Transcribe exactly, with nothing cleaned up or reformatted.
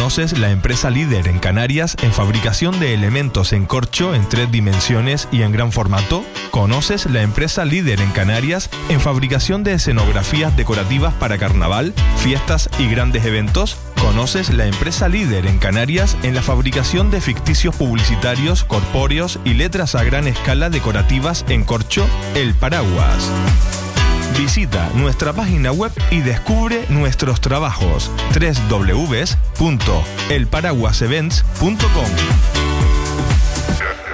¿Conoces la empresa líder en Canarias en fabricación de elementos en corcho en tres dimensiones y en gran formato? ¿Conoces la empresa líder en Canarias en fabricación de escenografías decorativas para carnaval, fiestas y grandes eventos? ¿Conoces la empresa líder en Canarias en la fabricación de ficticios publicitarios, corpóreos y letras a gran escala decorativas en corcho? El Paraguas. Visita nuestra página web y descubre nuestros trabajos. doble u doble u doble u punto el paraguas events punto com.